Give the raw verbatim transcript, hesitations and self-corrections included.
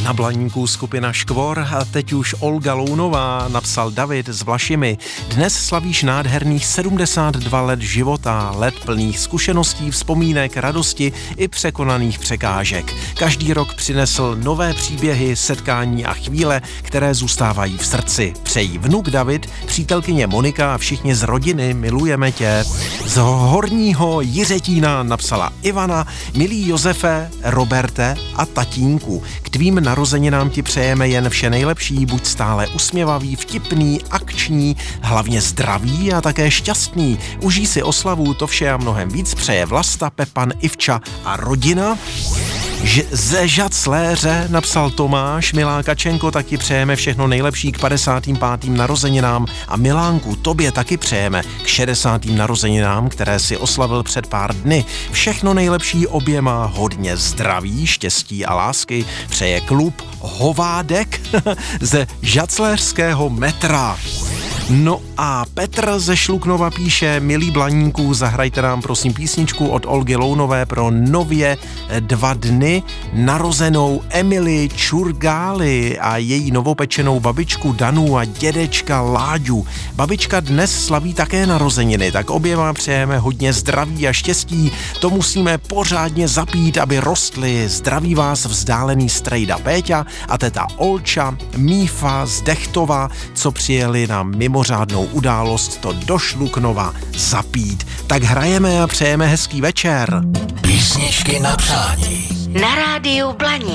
Na Blaníku skupina Škvor a teď už Olga Lounová, napsal David s Vlašimi. Dnes slavíš nádherných sedmdesát dva let života, let plných zkušeností, vzpomínek, radosti i překonaných překážek. Každý rok přinesl nové příběhy, setkání a chvíle, které zůstávají v srdci. Přejí vnuk David, přítelkyně Monika a všichni z rodiny, milujeme tě. Z Horního Jiřetína napsala Ivana, milý Josefe, Roberte a tatínku. K tvým narozeninám ti přejeme jen vše nejlepší, buď stále usměvavý, vtipný, akční, hlavně zdravý a také šťastný. Užij si oslavu, to vše a mnohem víc přeje Vlasta, Pepan, Ivča a rodina. Ž- ze Žacléře napsal Tomáš, milá Kačenko, taky přejeme všechno nejlepší k padesátým pátým narozeninám a Milánku, tobě taky přejeme k šedesátým narozeninám, které si oslavil před pár dny. Všechno nejlepší oběma, hodně zdraví, štěstí a lásky přeje klub Hovádek ze žacléřského metra. No a Petr ze Šluknova píše, milí Blaníků, zahrajte nám prosím písničku od Olgy Lounové pro nově dva dny narozenou Emily Čurgály a její novopečenou babičku Danu a dědečka Láďu. Babička dnes slaví také narozeniny, tak oběma přejeme hodně zdraví a štěstí. To musíme pořádně zapít, aby rostly. Zdraví vás vzdálený strejda Péťa a teta Olča, Mífa z Dechtova, co přijeli na mimořádnou událost to do Šluknova zapít. Tak hrajeme a přejeme hezký večer. Písničky na přání. Na rádiu Blaník.